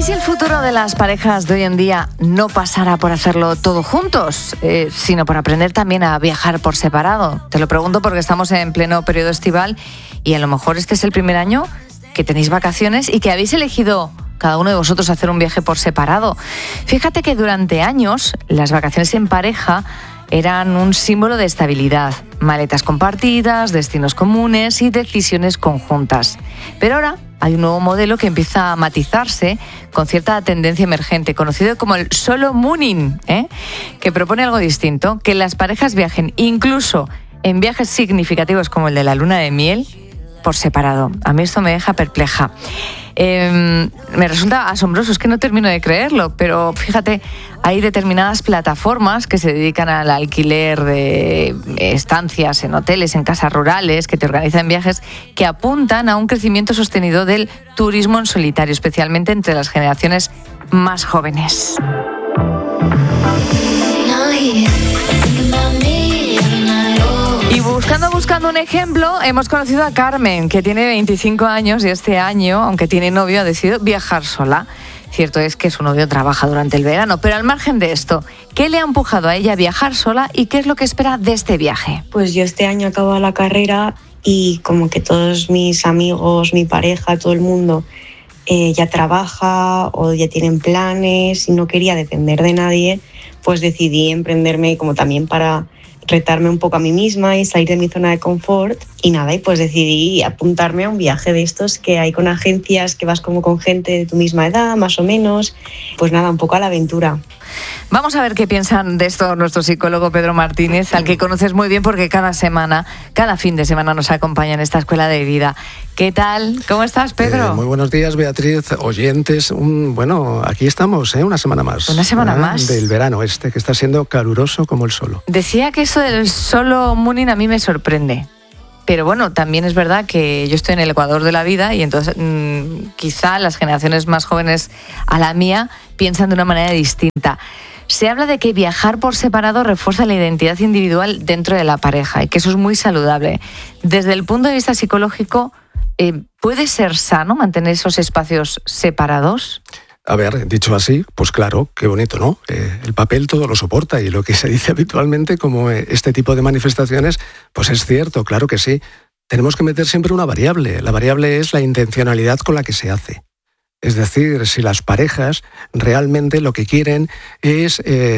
¿Y si el futuro de las parejas de hoy en día no pasara por hacerlo todo juntos, sino por aprender también a viajar por separado? Te lo pregunto porque estamos en pleno periodo estival y a lo mejor este es el primer año que tenéis vacaciones y que habéis elegido cada uno de vosotros hacer un viaje por separado. Fíjate que durante años las vacaciones en pareja eran un símbolo de estabilidad, maletas compartidas, destinos comunes y decisiones conjuntas. Pero ahora hay un nuevo modelo que empieza a matizarse con cierta tendencia emergente, conocido como el solo mooning, que propone algo distinto, que las parejas viajen incluso en viajes significativos como el de la luna de miel por separado. A mí esto me deja perpleja. Me resulta asombroso, es que no termino de creerlo, pero fíjate, hay determinadas plataformas que se dedican al alquiler de estancias en hoteles, en casas rurales, que te organizan viajes, que apuntan a un crecimiento sostenido del turismo en solitario, especialmente entre las generaciones más jóvenes. Y buscando un ejemplo, hemos conocido a Carmen, que tiene 25 años y este año, aunque tiene novio, ha decidido viajar sola. Cierto es que su novio trabaja durante el verano, pero al margen de esto, ¿qué le ha empujado a ella a viajar sola y qué es lo que espera de este viaje? Pues yo este año acabo la carrera y como que todos mis amigos, mi pareja, todo el mundo ya trabaja o ya tienen planes y no quería depender de nadie, pues decidí emprenderme como también para retarme un poco a mí misma y salir de mi zona de confort y nada, y pues decidí apuntarme a un viaje de estos que hay con agencias, que vas como con gente de tu misma edad, más o menos, pues nada, un poco a la aventura. Vamos a ver qué piensan de esto nuestro psicólogo Pedro Martínez, al que conoces muy bien porque cada fin de semana nos acompaña en esta escuela de vida. ¿Qué tal? ¿Cómo estás, Pedro? Muy buenos días, Beatriz, oyentes. Aquí estamos, una semana más. Una semana más. Del verano que está siendo caluroso como el solo. Decía que eso del solo mooning a mí me sorprende. Pero bueno, también es verdad que yo estoy en el Ecuador de la vida y entonces quizá las generaciones más jóvenes a la mía piensan de una manera distinta. Se habla de que viajar por separado refuerza la identidad individual dentro de la pareja y que eso es muy saludable. Desde el punto de vista psicológico, ¿puede ser sano mantener esos espacios separados? A ver, dicho así, pues claro, qué bonito, ¿no? El papel todo lo soporta y lo que se dice habitualmente como este tipo de manifestaciones, pues es cierto, claro que sí. Tenemos que meter siempre una variable. La variable es la intencionalidad con la que se hace. Es decir, si las parejas realmente lo que quieren es,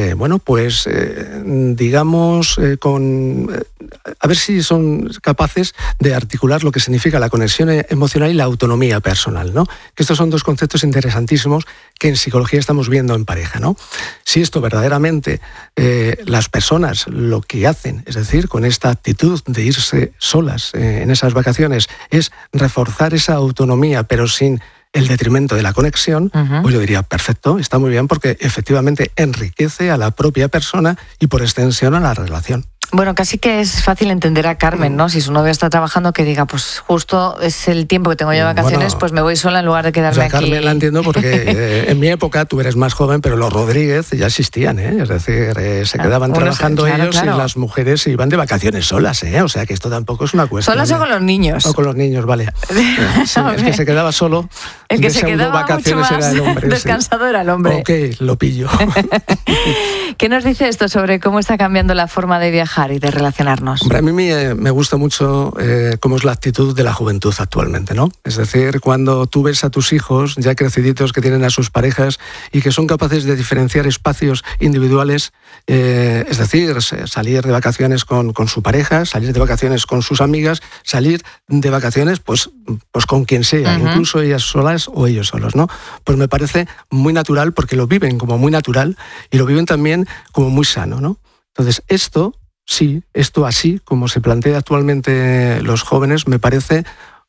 a ver si son capaces de articular lo que significa la conexión emocional y la autonomía personal, ¿no? Que estos son dos conceptos interesantísimos que en psicología estamos viendo en pareja, ¿no? Si esto verdaderamente las personas lo que hacen, es decir, con esta actitud de irse solas en esas vacaciones, es reforzar esa autonomía, pero sin el detrimento de la conexión, pues yo diría, perfecto, está muy bien porque efectivamente enriquece a la propia persona y por extensión a la relación. Bueno, casi que es fácil entender a Carmen, ¿no? Si su novio está trabajando, que diga, pues justo es el tiempo que tengo yo de vacaciones, pues me voy sola en lugar de quedarme aquí. Carmen la entiendo porque en mi época, tú eres más joven, pero los Rodríguez ya existían, ¿eh? Es decir, se quedaban trabajando ellos y las mujeres iban de vacaciones solas, ¿eh? O sea que esto tampoco es una cuestión. ¿Solas o con los niños? O con los niños, vale. Sí, el que se quedaba solo, el que se quedaba vacaciones mucho más era el hombre. descansado era el hombre. Ok, lo pillo. ¿Qué nos dice esto sobre cómo está cambiando la forma de viajar y de relacionarnos? Hombre, a mí me gusta mucho cómo es la actitud de la juventud actualmente, ¿no? Es decir, cuando tú ves a tus hijos ya creciditos que tienen a sus parejas y que son capaces de diferenciar espacios individuales, es decir, salir de vacaciones con su pareja, salir de vacaciones con sus amigas, salir de vacaciones pues con quien sea, incluso ellas solas o ellos solos, ¿no? Pues me parece muy natural porque lo viven como muy natural y lo viven también como muy sano, ¿no? Entonces, esto así, como se plantea actualmente los jóvenes, me parece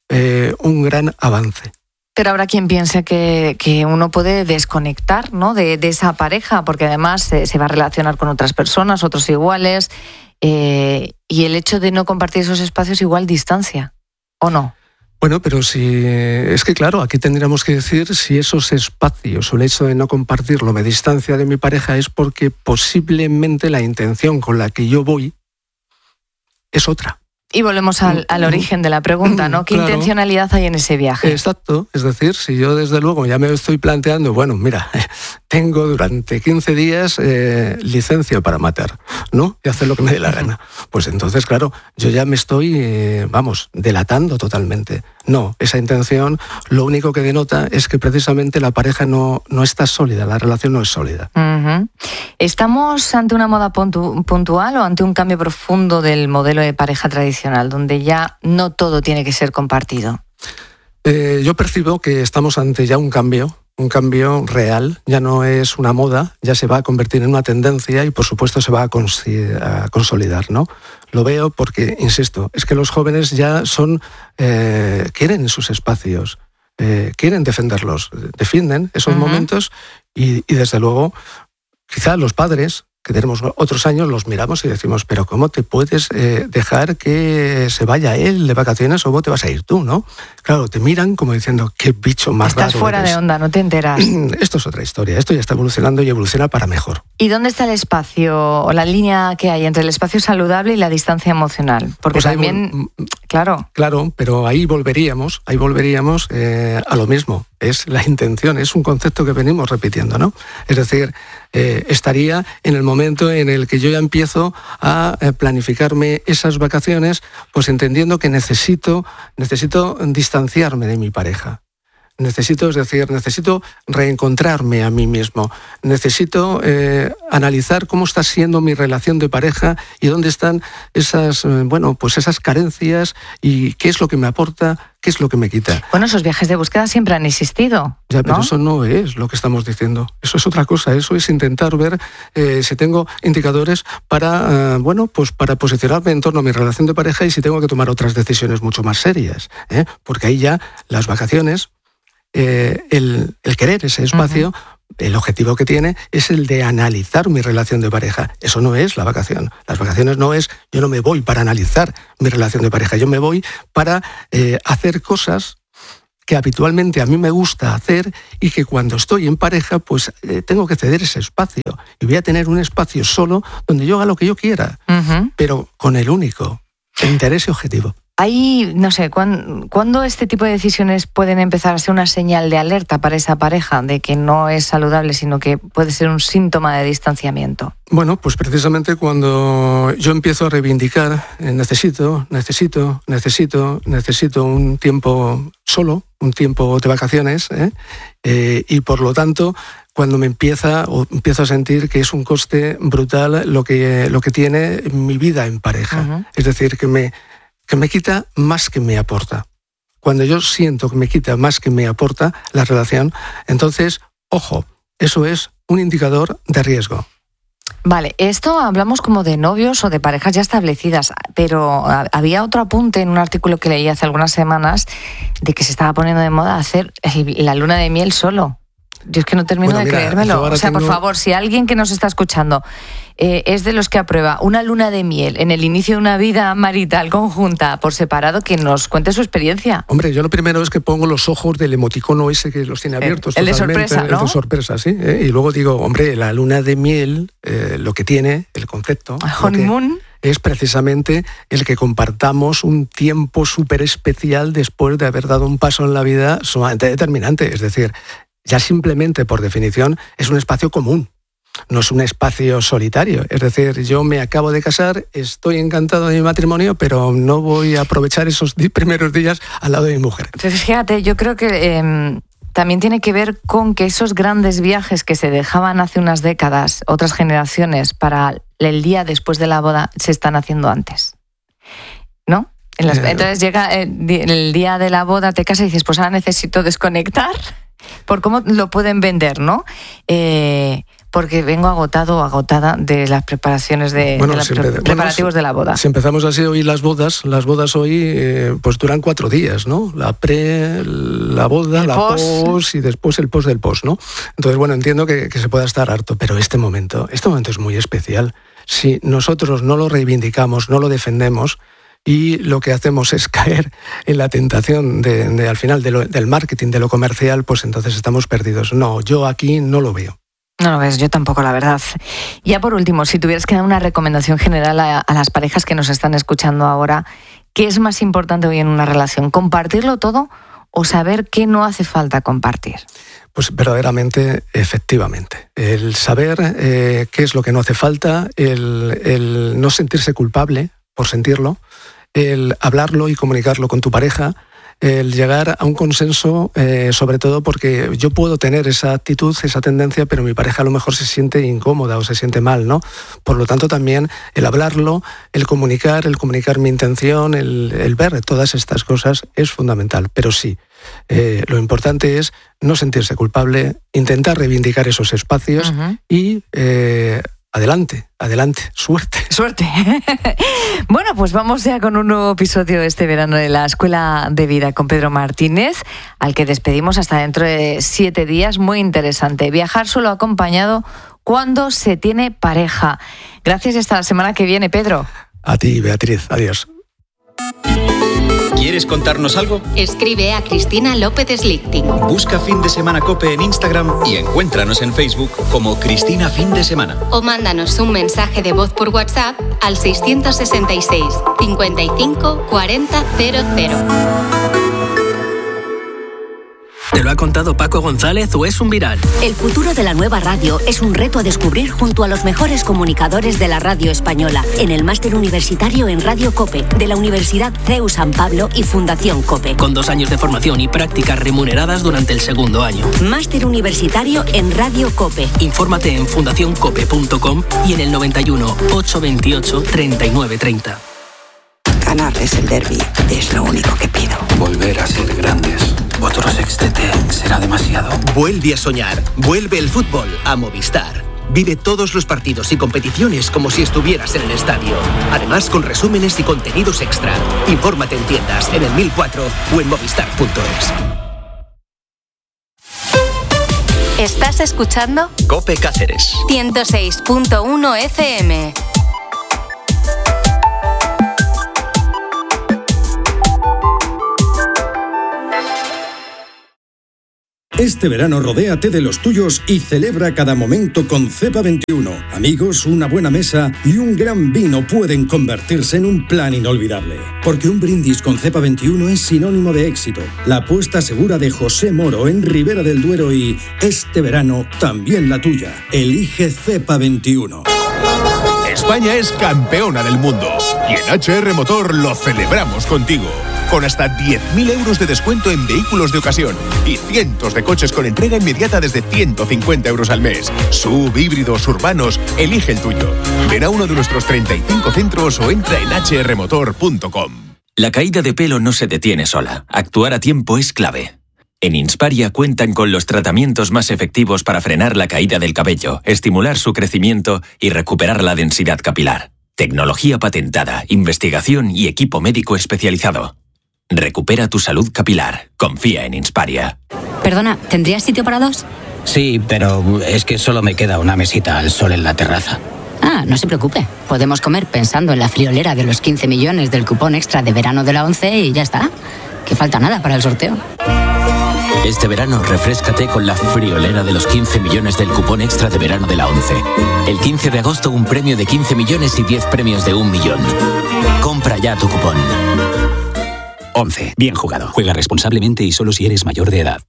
un gran avance. Pero habrá quien piense que uno puede desconectar, ¿no? de esa pareja, porque además se va a relacionar con otras personas, otros iguales, y el hecho de no compartir esos espacios igual distancia, ¿o no? Bueno, pero es que claro, aquí tendríamos que decir si esos espacios o el hecho de no compartirlo me distancia de mi pareja es porque posiblemente la intención con la que yo voy es otra. Y volvemos al origen de la pregunta, ¿no? ¿Qué intencionalidad hay en ese viaje? Exacto, es decir, si yo desde luego ya me estoy planteando, bueno, mira, tengo durante 15 días licencia para matar, ¿no? Y hacer lo que me dé la gana. Pues entonces, claro, yo ya me estoy, delatando totalmente. No, esa intención lo único que denota es que precisamente la pareja no está sólida, la relación no es sólida. Uh-huh. ¿Estamos ante una moda puntual o ante un cambio profundo del modelo de pareja tradicional, donde ya no todo tiene que ser compartido? Yo percibo que estamos ante ya un cambio real, ya no es una moda, ya se va a convertir en una tendencia y por supuesto se va a consolidar, ¿no? Lo veo porque, insisto, es que los jóvenes ya quieren sus espacios, quieren defenderlos, defienden esos momentos y desde luego quizá los padres que tenemos otros años los miramos y decimos, pero ¿cómo te puedes dejar que se vaya él de vacaciones o cómo te vas a ir tú, ¿no? Claro, te miran como diciendo, qué bicho más raro. Estás fuera de onda, no te enteras. Esto es otra historia, esto ya está evolucionando y evoluciona para mejor. ¿Y dónde está el espacio o la línea que hay entre el espacio saludable y la distancia emocional? Porque pues también, claro. Claro, pero ahí volveríamos a lo mismo. Es la intención, es un concepto que venimos repitiendo, ¿no? Es decir, estaría en el momento en el que yo ya empiezo a planificarme esas vacaciones, pues entendiendo que necesito distanciarme de mi pareja. Necesito reencontrarme a mí mismo. Necesito analizar cómo está siendo mi relación de pareja y dónde están esas carencias y qué es lo que me aporta, qué es lo que me quita. Bueno, esos viajes de búsqueda siempre han existido, ya, pero ¿no? Eso no es lo que estamos diciendo. Eso es otra cosa. Eso es intentar ver si tengo indicadores para posicionarme en torno a mi relación de pareja y si tengo que tomar otras decisiones mucho más serias. Porque ahí ya las vacaciones, el querer ese espacio, el objetivo que tiene es el de analizar mi relación de pareja. Eso no es la vacación. Las vacaciones yo no me voy para analizar mi relación de pareja, yo me voy para hacer cosas que habitualmente a mí me gusta hacer y que cuando estoy en pareja pues tengo que ceder ese espacio y voy a tener un espacio solo donde yo haga lo que yo quiera, pero con el único interés y objetivo. Ahí, no sé, ¿cuándo este tipo de decisiones pueden empezar a ser una señal de alerta para esa pareja de que no es saludable, sino que puede ser un síntoma de distanciamiento? Bueno, pues precisamente cuando yo empiezo a reivindicar, necesito un tiempo solo, un tiempo de vacaciones, y por lo tanto, cuando empiezo a sentir que es un coste brutal lo que tiene mi vida en pareja. Es decir, que me quita más que me aporta. Cuando yo siento que me quita más que me aporta la relación, entonces, ojo, eso es un indicador de riesgo. Vale, esto hablamos como de novios o de parejas ya establecidas, pero había otro apunte en un artículo que leí hace algunas semanas de que se estaba poniendo de moda hacer la luna de miel solo. Yo es que no termino de creérmelo. O sea, por favor, si alguien que nos está escuchando es de los que aprueba una luna de miel en el inicio de una vida marital conjunta por separado, que nos cuente su experiencia. Hombre, yo lo primero es que pongo los ojos del emoticono ese que los tiene abiertos. El de sorpresa, ¿no? El de sorpresa, sí. Y luego digo, hombre, la luna de miel, lo que tiene, el concepto... honeymoon... es precisamente el que compartamos un tiempo súper especial después de haber dado un paso en la vida sumamente determinante. Es decir, ya simplemente por definición es un espacio común, no es un espacio solitario. Es decir, yo me acabo de casar, estoy encantado de mi matrimonio, pero no voy a aprovechar esos primeros días al lado de mi mujer. Entonces, fíjate, yo creo que también tiene que ver con que esos grandes viajes que se dejaban hace unas décadas, otras generaciones, para el día después de la boda, se están haciendo antes, ¿no? Entonces llega el día de la boda, te casas y dices, pues ahora necesito desconectar, por cómo lo pueden vender, ¿no? Porque vengo agotado o agotada de las preparaciones preparativos de la boda. Si empezamos así hoy las bodas hoy pues duran 4 días, ¿no? La pre, la boda, la post y después el post del post, ¿no? Entonces, bueno, entiendo que se pueda estar harto, pero este momento es muy especial. Si nosotros no lo reivindicamos, no lo defendemos, y lo que hacemos es caer en la tentación de al final del marketing, de lo comercial, pues entonces estamos perdidos. No, yo aquí no lo veo. No lo ves, yo tampoco, la verdad. Ya por último, si tuvieras que dar una recomendación general a las parejas que nos están escuchando ahora, ¿Qué es más importante hoy en una relación? ¿Compartirlo todo o saber qué no hace falta compartir? Pues verdaderamente, efectivamente. El saber qué es lo que no hace falta, el no sentirse culpable por sentirlo, el hablarlo y comunicarlo con tu pareja, el llegar a un consenso, sobre todo porque yo puedo tener esa actitud, esa tendencia, pero mi pareja a lo mejor se siente incómoda o se siente mal, ¿no? Por lo tanto, también el hablarlo, el comunicar mi intención, el ver todas estas cosas es fundamental. Pero sí, lo importante es no sentirse culpable, intentar reivindicar esos espacios y... Adelante, suerte. Suerte. Bueno, pues vamos ya con un nuevo episodio este verano de la Escuela de Vida con Pedro Martínez, al que despedimos hasta dentro de 7 días. Muy interesante. Viajar solo acompañado cuando se tiene pareja. Gracias, hasta la semana que viene, Pedro. A ti, Beatriz. Adiós. ¿Quieres contarnos algo? Escribe a Cristina López Slichting. Busca Fin de Semana COPE en Instagram y encuéntranos en Facebook como Cristina Fin de Semana. O mándanos un mensaje de voz por WhatsApp al 666 55 40 00. ¿Te lo ha contado Paco González o es un viral? El futuro de la nueva radio es un reto a descubrir junto a los mejores comunicadores de la radio española en el Máster Universitario en Radio COPE de la Universidad CEU San Pablo y Fundación COPE. Con 2 años de formación y prácticas remuneradas durante el segundo año. Máster Universitario en Radio COPE. Infórmate en fundacioncope.com y en el 91 828 3930. Ganarles el derbi es lo único que pido. Volver a ser grandes. Otro sextete será demasiado. Vuelve a soñar. Vuelve el fútbol a Movistar. Vive todos los partidos y competiciones como si estuvieras en el estadio. Además, con resúmenes y contenidos extra. Infórmate en tiendas, en el 1004 o en movistar.es. ¿Estás escuchando? COPE Cáceres 106.1 FM. Este verano rodéate de los tuyos y celebra cada momento con Cepa 21. Amigos, una buena mesa y un gran vino pueden convertirse en un plan inolvidable. Porque un brindis con Cepa 21 es sinónimo de éxito. La apuesta segura de José Moro en Ribera del Duero y este verano también la tuya. Elige Cepa 21. España es campeona del mundo y en HR Motor lo celebramos contigo. Con hasta 10.000 euros de descuento en vehículos de ocasión y cientos de coches con entrega inmediata desde 150 euros al mes. SUV, híbridos, urbanos, elige el tuyo. Ven a uno de nuestros 35 centros o entra en hrmotor.com. La caída de pelo no se detiene sola. Actuar a tiempo es clave. En Insparia cuentan con los tratamientos más efectivos para frenar la caída del cabello, estimular su crecimiento y recuperar la densidad capilar. Tecnología patentada, investigación y equipo médico especializado. Recupera tu salud capilar. Confía en Insparia. Perdona, ¿tendrías sitio para 2? Sí, pero es que solo me queda una mesita al sol en la terraza. Ah, no se preocupe. Podemos comer pensando en la friolera de los 15 millones del cupón extra de verano de la ONCE y ya está. Que falta nada para el sorteo. Este verano refréscate con la friolera de los 15 millones del cupón extra de verano de la ONCE. El 15 de agosto un premio de 15 millones y 10 premios de 1 millón. Compra ya tu cupón. 11. Bien jugado. Juega responsablemente y solo si eres mayor de edad.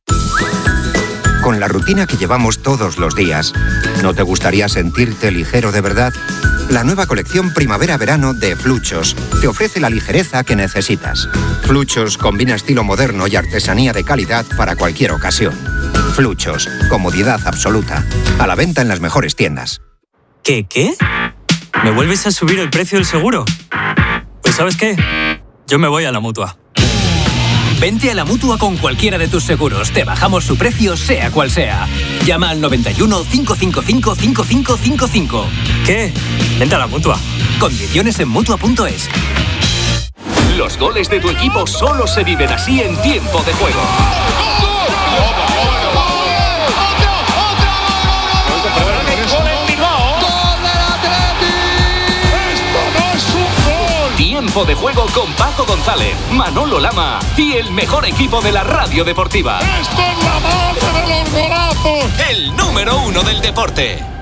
Con la rutina que llevamos todos los días, ¿no te gustaría sentirte ligero de verdad? La nueva colección Primavera-Verano de Fluchos te ofrece la ligereza que necesitas. Fluchos combina estilo moderno y artesanía de calidad para cualquier ocasión. Fluchos, comodidad absoluta. A la venta en las mejores tiendas. ¿Qué? ¿Me vuelves a subir el precio del seguro? Pues ¿sabes qué? Yo me voy a la Mutua. Vente a la Mutua con cualquiera de tus seguros. Te bajamos su precio, sea cual sea. Llama al 91 555 5555. ¿Qué? Vente a la Mutua. Condiciones en Mutua.es. Los goles de tu equipo solo se viven así en tiempo de juego. Tiempo de juego con Paco González, Manolo Lama y el mejor equipo de la radio deportiva. ¡Esto es la madre de los golazos! El número 1 del deporte.